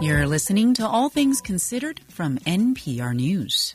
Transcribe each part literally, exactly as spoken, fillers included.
You're listening to All Things Considered from N P R News.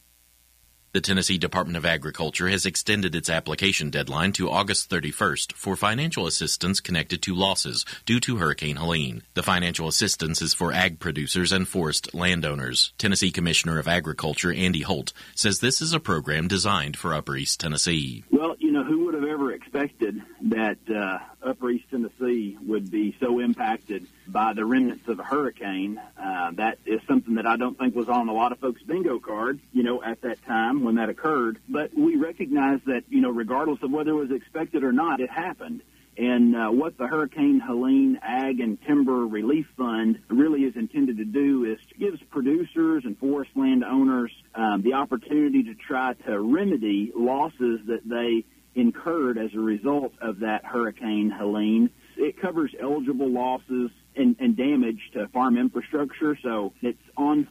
The Tennessee Department of Agriculture has extended its application deadline to August thirty-first for financial assistance connected to losses due to Hurricane Helene. The financial assistance is for ag producers and forest landowners. Tennessee Commissioner of Agriculture Andy Holt says this is a program designed for Upper East Tennessee. Well, you know, who would have ever expected that uh, Upper East Tennessee would be so impacted by the remnants of a hurricane? Uh, that is something that I don't think was on a lot of folks' bingo card, you know, at that time when that occurred. But we recognize that, you know, regardless of whether it was expected or not, it happened. And uh, what the Hurricane Helene Ag and Timber Relief Fund really is intended to do is to give producers and forest land owners um, the opportunity to try to remedy losses that they incurred as a result of that Hurricane Helene. It covers eligible losses and, and damage to farm infrastructure, so it's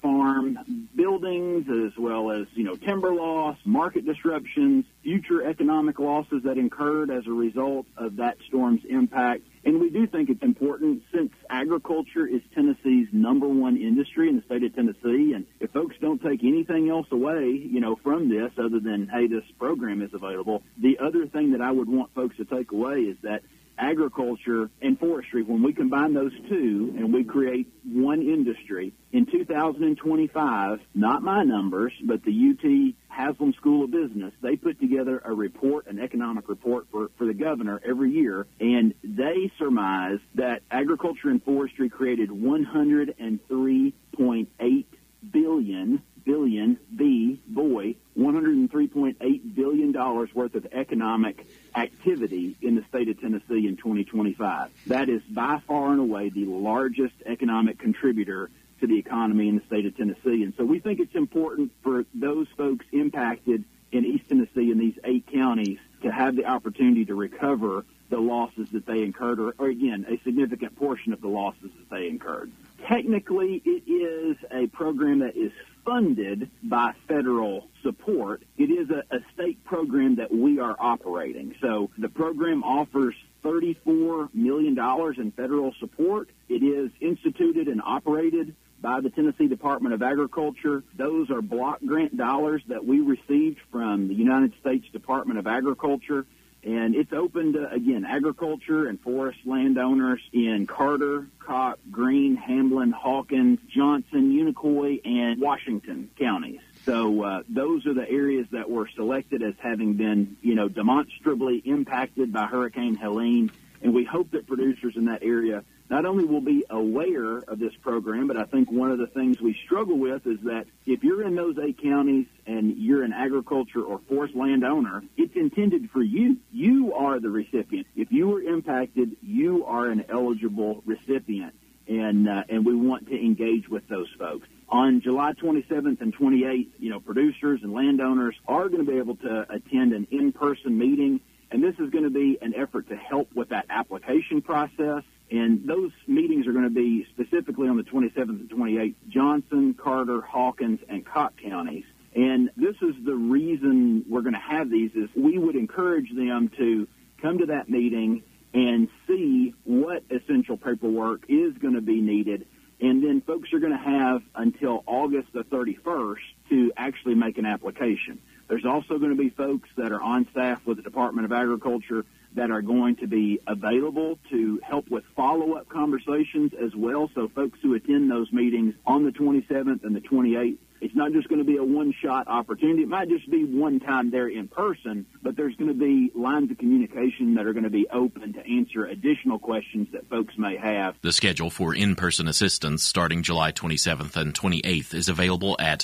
on-farm buildings as well as, you know, timber loss, market disruptions, future economic losses that incurred as a result of that storm's impact. And we do think it's important, since agriculture is Tennessee's number one industry in the state of Tennessee, and if folks don't take anything else away, you know, from this other than, hey, this program is available, the other thing that I would want folks to take away is that agriculture and forestry, when we combine those two and we create one industry, in two thousand twenty-five, not my numbers, but the U T Haslam School of Business, they put together a report, an economic report for, for the governor every year, and they surmise that agriculture and forestry created one hundred three point eight billion, billion, B, boy, one hundred three point eight billion dollars worth of economic activity in the state of Tennessee in twenty twenty-five. That is by far and away the largest economic contributor to the economy in the state of Tennessee. And so we think it's important for those folks impacted in East Tennessee in these eight counties to have the opportunity to recover the losses that they incurred, or, or again, a significant portion of the losses that they incurred. Technically, it is a program that is funded by federal support. It is a, a state program that we are operating. So the program offers thirty-four million dollars in federal support. It is instituted and operated by the Tennessee Department of Agriculture. Those are block grant dollars that we received from the United States Department of Agriculture. And it's open to, again, agriculture and forest landowners in Carter, Cobb, Greene, Hamlin, Hawkins, Johnson, Unicoi, and Washington counties. So uh, those are the areas that were selected as having been, you know, demonstrably impacted by Hurricane Helene. And we hope that producers in that area not only will be aware of this program, but I think one of the things we struggle with is that if you're in those eight counties and you're an agriculture or forest landowner, it's intended for you. You are the recipient. If you were impacted, you are an eligible recipient, and uh, and we want to engage with those folks. On July twenty-seventh and twenty-eighth, you know, producers and landowners are going to be able to attend an in-person meeting, and this is going to be an effort to help with that application process. And those meetings are going to be specifically on the twenty-seventh and twenty-eighth, Johnson, Carter, Hawkins, and Cobb counties. And this is the reason we're going to have these, is we would encourage them to come to that meeting and see what essential paperwork is going to be needed. And then folks are going to have until August the thirty-first to actually make an application. There's also going to be folks that are on staff with the Department of Agriculture that are going to be available to help with follow-up conversations as well. So folks who attend those meetings on the twenty-seventh and the twenty-eighth, it's not just going to be a one-shot opportunity. It might just be one time there in person, but there's going to be lines of communication that are going to be open to answer additional questions that folks may have. The schedule for in-person assistance starting July twenty-seventh and twenty-eighth is available at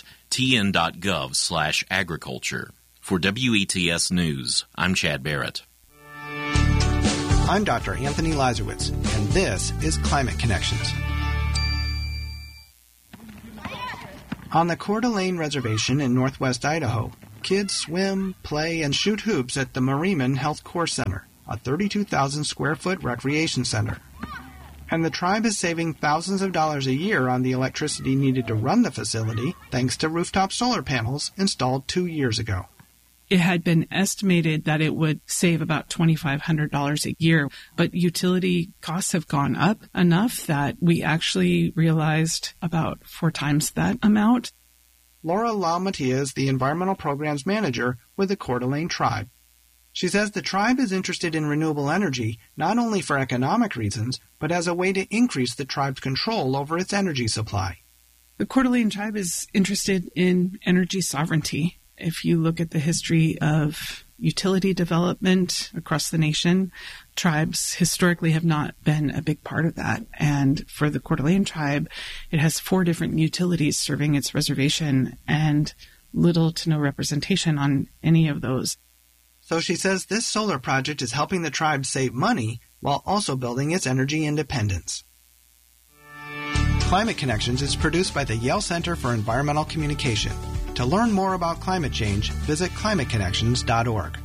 tn.gov slash agriculture. For W E T S News, I'm Chad Barrett. I'm Doctor Anthony Lazarowitz, and this is Climate Connections. On the Coeur d'Alene Reservation in northwest Idaho, kids swim, play, and shoot hoops at the Mariman Health Core Center, a thirty-two thousand square foot recreation center. And the tribe is saving thousands of dollars a year on the electricity needed to run the facility thanks to rooftop solar panels installed two years ago. It had been estimated that it would save about twenty-five hundred dollars a year, but utility costs have gone up enough that we actually realized about four times that amount. Laura LaMattia is the Environmental Programs Manager with the Coeur d'Alene Tribe. She says the tribe is interested in renewable energy not only for economic reasons, but as a way to increase the tribe's control over its energy supply. The Coeur d'Alene Tribe is interested in energy sovereignty. If you look at the history of utility development across the nation, tribes historically have not been a big part of that. And for the Coeur d'Alene Tribe, it has four different utilities serving its reservation and little to no representation on any of those. So she says this solar project is helping the tribe save money while also building its energy independence. Climate Connections is produced by the Yale Center for Environmental Communication. To learn more about climate change, visit climate connections dot org.